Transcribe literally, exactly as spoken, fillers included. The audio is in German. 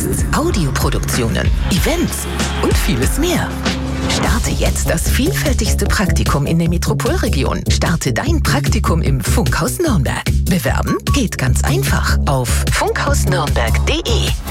Podcasts, Audioproduktionen, Events und vieles mehr. Starte jetzt das vielfältigste Praktikum in der Metropolregion. Starte dein Praktikum im Funkhaus Nürnberg. Bewerben geht ganz einfach auf funkhaus nürnberg punkt de.